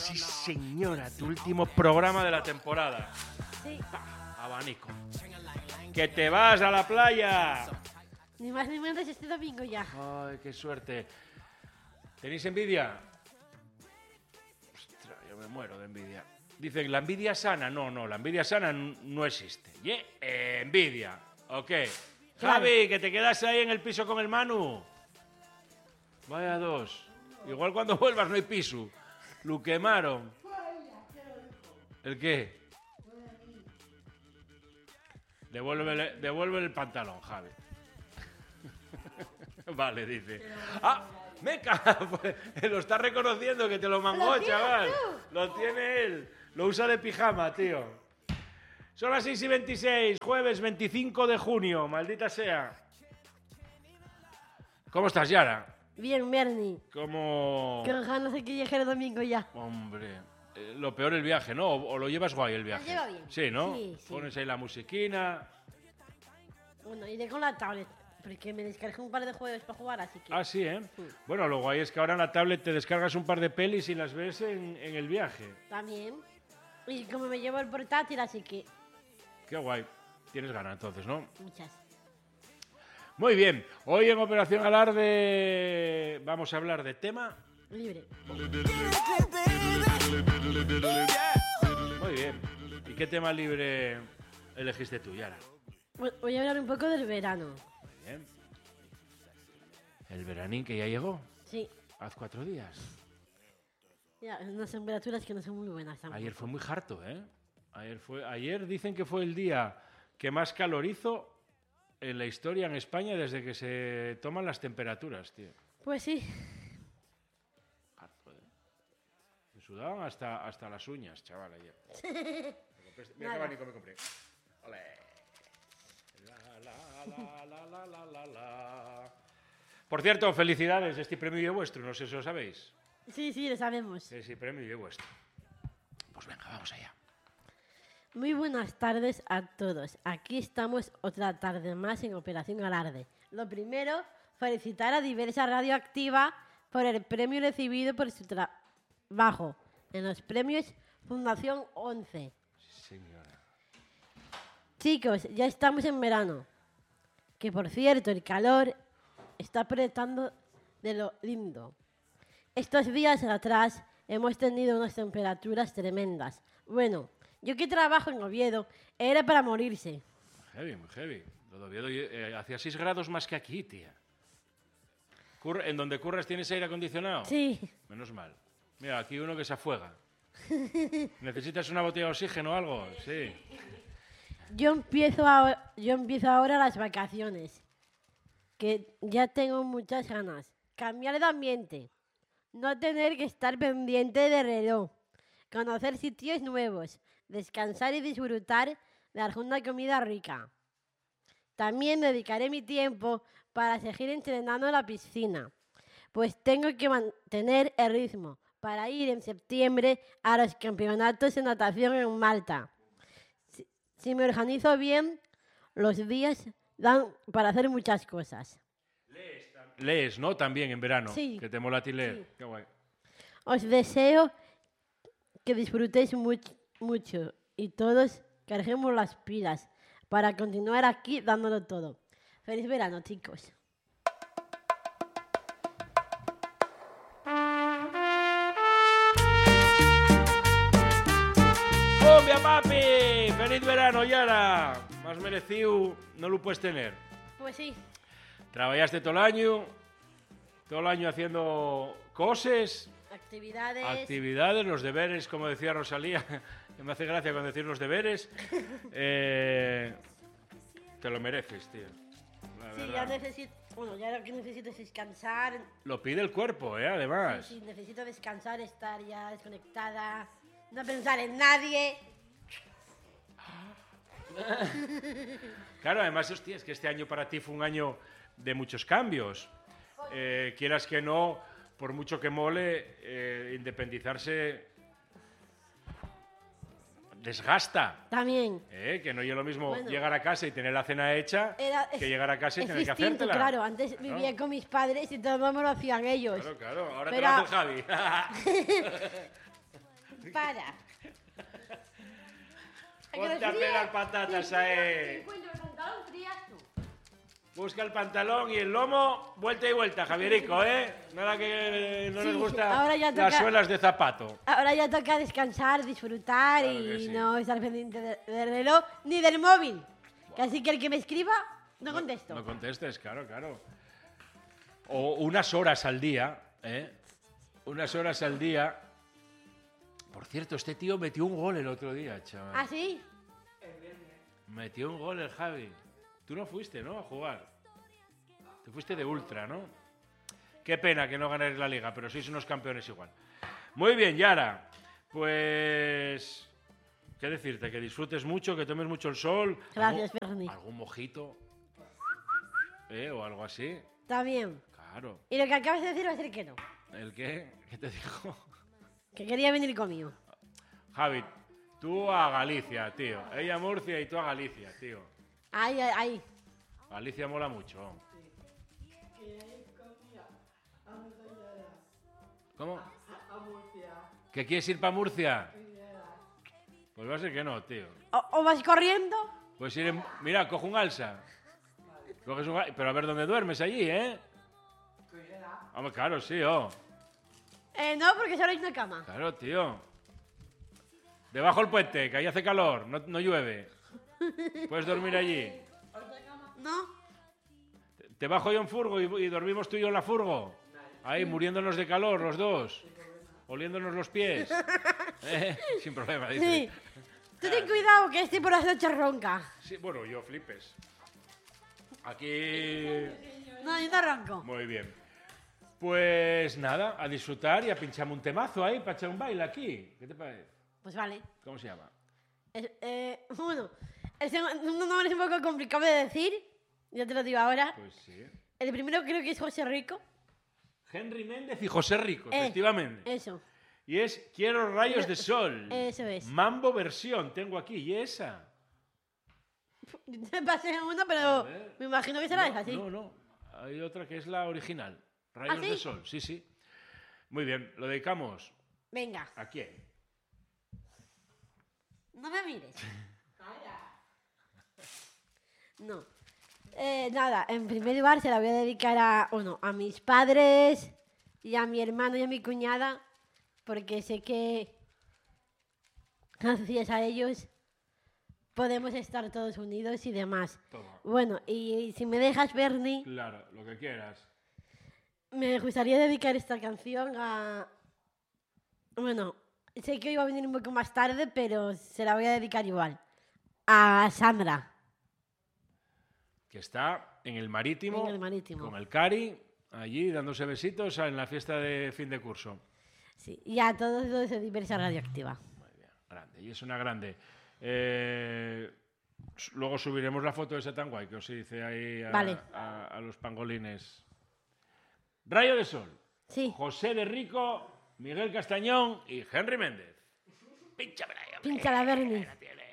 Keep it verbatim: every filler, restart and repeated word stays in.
Sí, señora, tu último programa de la temporada. Sí. Ah, abanico. ¡Que te vas a la playa! Ni más ni menos este domingo ya. Ay, qué suerte. ¿Tenéis envidia? Ostras, yo me muero de envidia. Dicen, ¿la envidia sana? No, no, la envidia sana n- no existe. ¿Yeah? Eh, envidia. Ok. Claro. Javi, que te quedas ahí en el piso con el Manu. Vaya dos. Igual cuando vuelvas no hay piso. Lo quemaron. ¿El qué? Devuélvele, devuélvele el pantalón, Javi. Vale, dice. ¡Ah! ¡Meca! Lo está reconociendo que te lo mangó, ¿Lo tienes chaval. tú? Lo tiene él. Lo usa de pijama, tío. Son las seis y veintiséis, jueves veinticinco de junio, maldita sea. ¿Cómo estás, Yara? Bien, Bernie. ¿Cómo...? Que ganas de que llegue el domingo ya. Hombre, eh, lo peor el viaje, ¿no? O, o lo llevas guay el viaje. lleva bien. Sí, ¿no? Sí, sí. Pones ahí la musiquina. Bueno, iré con la tablet. Porque me descargué un par de juegos para jugar, así que... Ah, sí, ¿eh? Sí. Bueno, lo guay es que ahora en la tablet te descargas un par de pelis y las ves en, en el viaje. También. Y como me llevo el portátil, así que... Qué guay. Tienes ganas entonces, ¿no? Muchas. Muy bien. Hoy en Operación Alarde vamos a hablar de tema... Libre. Muy bien. ¿Y qué tema libre elegiste tú, Yara? Bueno, voy a hablar un poco del verano. Muy bien. El veranín que ya llegó. Sí. Hace cuatro días. Ya, unas temperaturas que no son muy buenas tampoco. Ayer fue muy harto, ¿eh? Ayer, fue, ayer dicen que fue el día que más calor hizo en la historia en España desde que se toman las temperaturas, tío. Pues sí. Harto, ¿eh? Me sudaban hasta, hasta las uñas, chaval, ayer. Me compré este- Mira qué Nada. abanico me compré. Ole. La, la, la, la, la, la, la, la. Por cierto, felicidades, este premio es vuestro, no sé si lo sabéis. Sí, sí, lo sabemos. Este premio es vuestro. Pues venga, vamos allá. Muy buenas tardes a todos. Aquí estamos otra tarde más en Operación Alarde. Lo primero, felicitar a Diversa Radioactiva por el premio recibido por su trabajo en los premios Fundación once. Señora. Chicos, ya estamos en verano. Que por cierto, el calor está apretando de lo lindo. Estos días atrás hemos tenido unas temperaturas tremendas. Bueno, yo que trabajo en Oviedo, era para morirse. Heavy, muy heavy. Lo de Oviedo eh, hacía seis grados más que aquí, tía. Cur- ¿En donde curras tienes aire acondicionado? Sí, Menos mal. Mira, aquí uno que se afuega. ¿Necesitas una botella de oxígeno o algo? Sí. yo empiezo, a- yo empiezo ahora las vacaciones. Que ya tengo muchas ganas. Cambiar de ambiente. No tener que estar pendiente de reloj. Conocer sitios nuevos. Descansar y disfrutar de alguna comida rica. También dedicaré mi tiempo para seguir entrenando en la piscina, pues tengo que mantener el ritmo para ir en septiembre a los campeonatos de natación en Malta. Si, si me organizo bien, los días dan para hacer muchas cosas. Lees, ¿no? También en verano. Sí. Que te mola a ti leer. Sí. Qué guay. Os deseo que disfrutéis much- mucho y todos carguemos las pilas para continuar aquí dándolo todo. Feliz verano, chicos. ¡Cumbia, papi! ¡Feliz verano, Yara! Más merecido no lo puedes tener. Pues sí. Trabajaste todo el año, todo el año haciendo cosas, Actividades. actividades, los deberes, como decía Rosalía, que me hace gracia cuando decir los deberes. Eh, te lo mereces, tío. La Sí, verdad. ya necesito. Bueno, ya lo que necesito es descansar. Lo pide el cuerpo, ¿eh? Además. Sí, sí, necesito descansar, estar ya desconectada, no pensar en nadie. Claro, además, hostia, es que este año para ti fue un año de muchos cambios. Eh, quieras que no, por mucho que mole, eh, independizarse desgasta. También. ¿eh? Que no es lo mismo Bueno. llegar a casa y tener la cena hecha Era- que es- llegar a casa y es tener que distinto, hacértela. claro. Antes vivía con mis padres y todo me lo hacían ellos. Claro, claro. Ahora Pero- te lo hace el Javi. Para. Ponte a pelar patatas ahí. Encuentro el pantalón, frías tú. Busca el pantalón y el lomo, vuelta y vuelta, Javierico, ¿eh? Nada que no Sí, les gusta ahora ya las toca- suelas de zapato. Ahora ya toca descansar, disfrutar Claro que y sí. no estar pendiente de- del reloj ni del móvil. Que así que el que me escriba, no contesto. No contestes, claro, claro. O unas horas al día, ¿eh? Unas horas al día. Por cierto, este tío metió un gol el otro día, chaval. ¿Ah, sí? Metió un gol el Javi. Tú no fuiste, ¿no? A jugar. Tú fuiste de ultra, ¿no? Qué pena que no ganéis la liga, pero sois unos campeones igual. Muy bien, Yara. Pues... ¿Qué decirte? Que disfrutes mucho, que tomes mucho el sol. Gracias, ¿Algún- Ferni. ¿Algún mojito? ¿Eh? O algo así. Está bien. Claro. Y lo que acabas de decir va a ser que no. ¿El qué? ¿Qué te dijo? Que quería venir conmigo. Javi, tú a Galicia, tío. Ella a Murcia y tú a Galicia, tío. Ahí, ahí, ahí. Galicia mola mucho. ¿Cómo? ¿Que quieres ir para Murcia? Pues va a ser que no, tío. O, o vas corriendo. Pues ir en... Mira, cojo un alza. Coges un al- Pero a ver dónde duermes allí, ¿eh? Hombre, claro, sí, oh. Eh, no, porque solo hay una cama. Claro, tío. Debajo el puente, que ahí hace calor, no, no llueve. Puedes dormir allí. No. Te- Te bajo yo en furgo y, y dormimos tú y yo en la furgo. Ahí, muriéndonos de calor los dos. Oliéndonos los pies. Eh, Sin problema, dice. Sí. Tú ten cuidado que este por las noches ronca. Sí, bueno, yo flipes. Aquí... No, yo no ronco. Muy bien. Pues nada, a disfrutar y a pincharme un temazo ahí para echar un baile aquí. ¿Qué te parece? Pues vale. ¿Cómo se llama? Es- eh, bueno, el segundo nombre es un poco complicado de decir. Yo te lo digo ahora. Pues sí. El primero creo que es José Rico. Henry Méndez y José Rico, Eh, efectivamente. Eso. Y es Quiero rayos de sol. Eso es. Mambo versión, tengo aquí. ¿Y esa? Te pasé uno, pero A ver. me imagino que será no, esa, sí. No, no. Hay otra que es la original. Rayos ¿Ah, sí? de sol, sí, sí. Muy bien, lo dedicamos. Venga, ¿A quién? no me mires. No. Eh, nada, en primer lugar se la voy a dedicar a, uno, a mis padres y a mi hermano y a mi cuñada, porque sé que gracias a ellos podemos estar todos unidos y demás. Toma. Bueno, y si me dejas, Bernie, Claro, lo que quieras. me gustaría dedicar esta canción a... Bueno, sé que iba a venir un poco más tarde, pero se la voy a dedicar igual. A Sandra, Que está en el Marítimo. en el Marítimo. Con el Cari, allí dándose besitos en la fiesta de fin de curso. Sí, y a todos los de Diversa Radioactiva. Muy bien, grande. Y es una grande. Eh, s- luego subiremos la foto de ese tan guay que os hice ahí a, Vale. a- a los pangolines. Rayo de Sol. Sí, José de Rico, Miguel Castañón y Henry Méndez. Pínchame la pincha la Bernie. tiene.